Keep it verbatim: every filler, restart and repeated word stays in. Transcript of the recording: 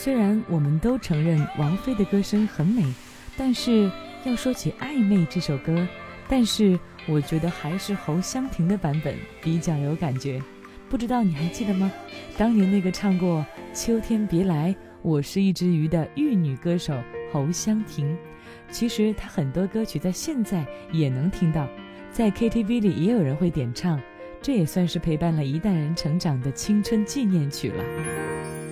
虽然我们都承认王菲的歌声很美，但是要说起《暧昧》这首歌，但是我觉得还是侯湘婷的版本比较有感觉。不知道你还记得吗？当年那个唱过《秋天别来，我是一只鱼》的玉女歌手侯湘婷，其实她很多歌曲在现在也能听到，在 K T V 里也有人会点唱，这也算是陪伴了一代人成长的青春纪念曲了。